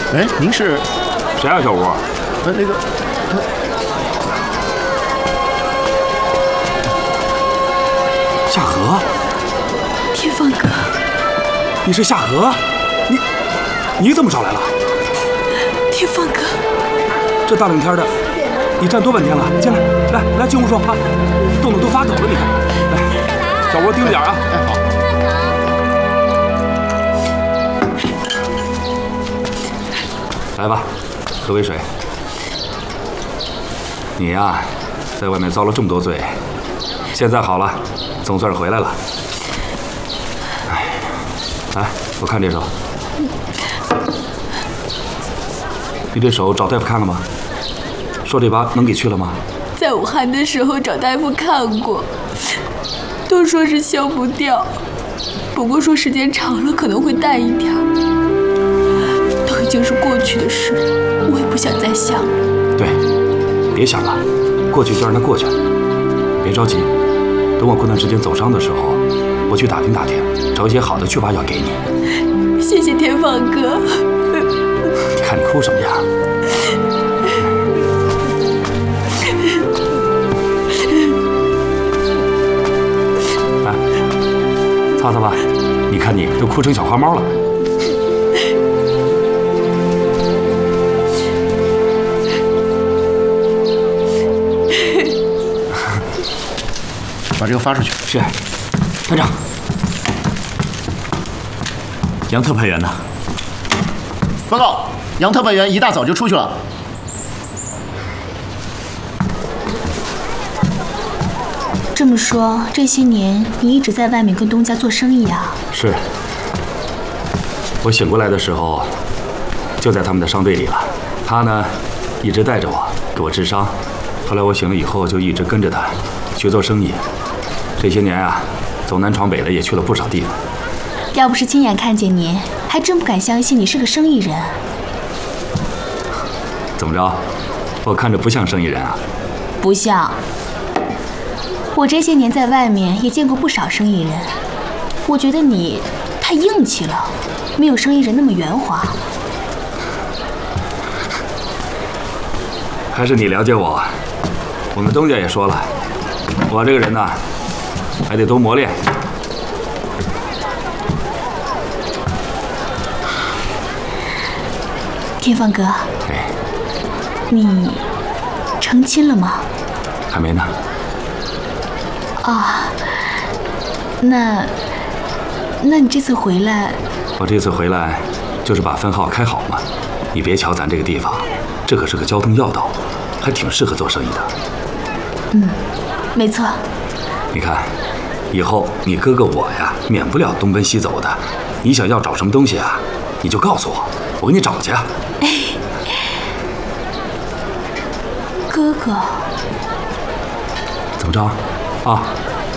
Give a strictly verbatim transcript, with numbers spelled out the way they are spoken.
哎，您是谁啊，小吴？ 呃，那个，呃、 夏荷。 天放哥， 你是夏荷？你你怎么找来了？ 天放哥， 这大冷天的，你站多半天了，进来，来来进屋说啊，冻得都发抖了，你看，来，小吴盯着点啊。哎，好。来吧，喝杯水。你呀，在外面遭了这么多罪，现在好了，总算是回来了。哎，来，我看这手。你这手找大夫看了吗？说这疤能给去了吗？ 在武汉的时候找大夫看过，都说是消不掉，不过说时间长了可能会淡一点。都已经是过去的事，我也不想再想。 对，别想了，过去就让它过去了，别着急。等我过段时间走伤的时候，我去打听打听，找一些好的去疤药给你。 谢谢天放哥。 你看你哭什么呀？来，擦擦吧。你看你都哭成小花猫了。 把这个发出去。 是，班长。杨特派员呢？ 报告，杨特派员一大早就出去了。 这么说，这些年你一直在外面跟东家做生意啊？ 是。我醒过来的时候，就在他们的商队里了。他呢，一直带着我，给我治伤。后来我醒了以后，就一直跟着他，学做生意。这些年啊，走南闯北的也去了不少地方。 要不是亲眼看见你，还真不敢相信你是个生意人。 怎么着？我看着不像生意人啊？ 不像。我这些年在外面也见过不少生意人，我觉得你太硬气了，没有生意人那么圆滑。 还是你了解我。我们东家也说了，我这个人呢，还得多磨练。 天放哥， 哎， 你成亲了吗？ 还没呢。 啊，那，那你这次回来？ 我这次回来就是把分号开好嘛。你别瞧咱这个地方，这可是个交通要道，还挺适合做生意的。 嗯，没错。 你看，以后你哥哥我呀，免不了东奔西走的。你想要找什么东西啊，你就告诉我，我给你找去。 哎，哥哥， 怎么着？啊，